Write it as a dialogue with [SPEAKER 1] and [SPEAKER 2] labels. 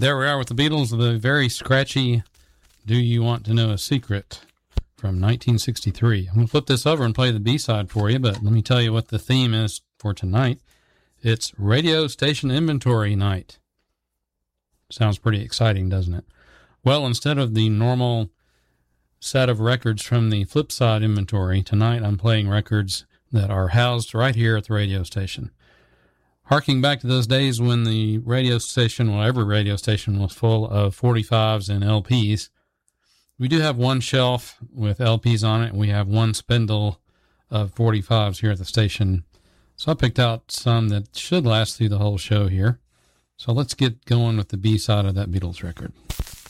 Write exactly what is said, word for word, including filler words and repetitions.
[SPEAKER 1] there we are with the Beatles, the very scratchy Do You Want to Know a Secret from nineteen sixty-three. I'm going to flip this over and play the B-side for you, but let me tell you what the theme is for tonight. It's Radio Station Inventory Night. Sounds pretty exciting, doesn't it? Well, instead of the normal set of records from the Flipside inventory, tonight I'm playing records that are housed right here at the radio station. Harking back to those days when the radio station, well, every radio station was full of forty-fives and L Ps. We do have one shelf with L Ps on it, and we have one spindle of forty-fives here at the station. So I picked out some that should last through the whole show here. So let's get going with the B side of that Beatles record.